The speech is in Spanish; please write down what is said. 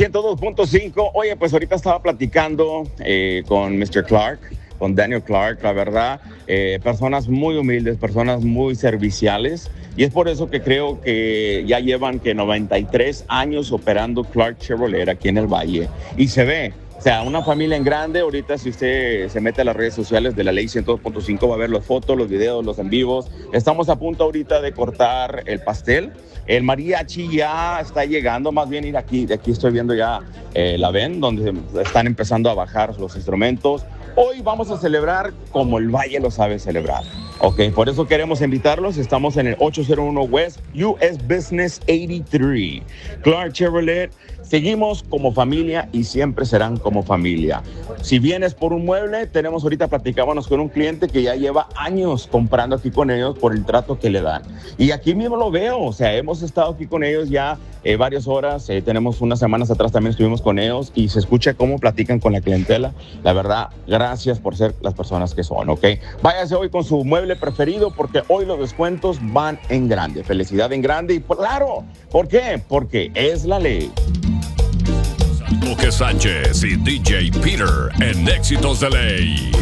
102.5. Oye, pues ahorita estaba platicando con Mr. Clark, con Daniel Clark, la verdad, personas muy humildes, personas muy serviciales, y es por eso que creo que ya llevan 93 años operando Clark Chevrolet aquí en el Valle, y se ve. O sea, una familia en grande. Ahorita si usted se mete a las redes sociales de la Ley 102.5 va a ver las fotos, los videos, los en vivos. Estamos a punto ahorita de cortar el pastel. El mariachi ya está llegando, más bien ir aquí. De aquí estoy viendo ya la ven, donde están empezando a bajar los instrumentos. Hoy vamos a celebrar como el Valle lo sabe celebrar. Ok, por eso queremos invitarlos. Estamos en el 801 West US Business 83. Clark Chevrolet. Seguimos como familia y siempre serán como familia. Si vienes por un mueble, tenemos ahorita, platicábamos con un cliente que ya lleva años comprando aquí con ellos por el trato que le dan. Y aquí mismo lo veo, o sea, hemos estado aquí con ellos ya varias horas. Tenemos unas semanas atrás también estuvimos con ellos y se escucha cómo platican con la clientela. La verdad, gracias por ser las personas que son, ¿ok? Váyase hoy con su mueble preferido porque hoy los descuentos van en grande. Felicidad en grande y claro, ¿por qué? Porque es la ley. Luque Sánchez y DJ Peter en Éxitos de Ley.